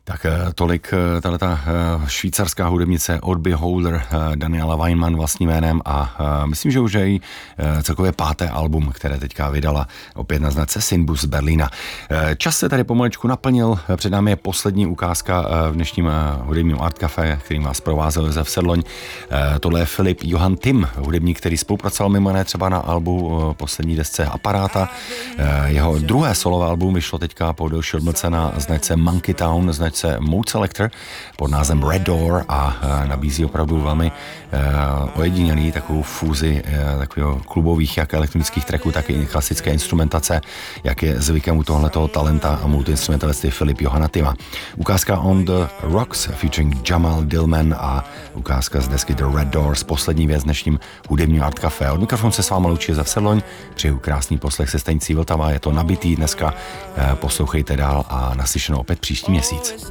Tak tolik tato švýcarská hudebnice Od Beholder Daniela Weinmann vlastním jménem a myslím, že už je jí celkově 5. album, které teďka vydala opět na značce Sinbus z Berlína. Čas se tady pomalečku naplnil, před námi je poslední ukázka v dnešním hudebním Art Café, kterým vás provázel Josef Sedloň. Tohle je Filip Johan Tim, hudebník, který spolupracoval mimo jiné třeba na albu poslední desce Aparáta. Jeho druhé solové album vyšlo teďka po delší odmlce na značce Monkey Town, značce Mode Selector pod názvem Red Door a nabízí opravdu velmi ojedinělý takovou fúzi takového klubových jak elektronických tracků, tak i klasické instrumentace, jak je zvykem u tohletoho talenta a multiinstrumentalisty Filip Johana Tima. Ukázka On the Rocks featuring Jamal Dillman a ukázka z desky The Red Doors, poslední věc dnešním hudebním Art Café. Od mikrofonu se s váma loučí Josef Sedloň, přeju krásný poslech se stanicí Vltava, je to nabitý dneska, poslouchejte dál a naslyšenou opět příští měsíc.